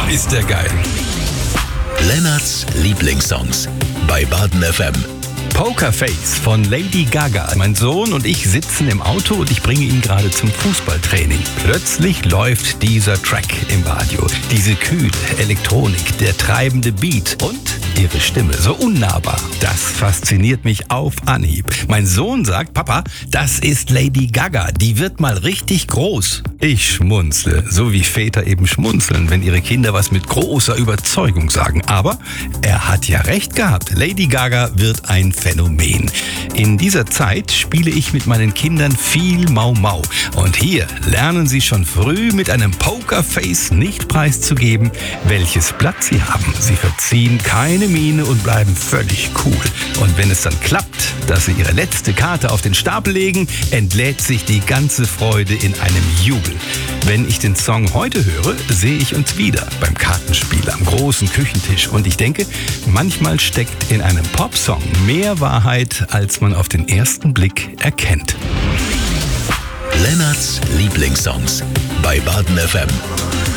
ist der geil. Lennarts Lieblingssongs bei Baden FM. Pokerface von Lady Gaga. Mein Sohn und ich sitzen im Auto und ich bringe ihn gerade zum Fußballtraining. Plötzlich läuft dieser Track im Radio. Diese kühle Elektronik, der treibende Beat und ihre Stimme, so unnahbar. Das fasziniert mich auf Anhieb. Mein Sohn sagt, Papa, das ist Lady Gaga, die wird mal richtig groß. Ich schmunzle, so wie Väter eben schmunzeln, wenn ihre Kinder was mit großer Überzeugung sagen. Aber er hat ja recht gehabt. Lady Gaga wird ein Phänomen. In dieser Zeit spiele ich mit meinen Kindern viel Mau Mau. Und hier lernen sie schon früh mit einem Pokerface nicht preiszugeben, welches Blatt sie haben. Sie verziehen keine Miene und bleiben völlig cool. Und wenn es dann klappt, dass sie ihre letzte Karte auf den Stapel legen, entlädt sich die ganze Freude in einem Jubel. Wenn ich den Song heute höre, sehe ich uns wieder beim Kartenspiel am großen Küchentisch. Und ich denke, manchmal steckt in einem Popsong mehr Wahrheit, als man auf den ersten Blick erkennt. Lennarts Lieblingssongs bei Baden FM.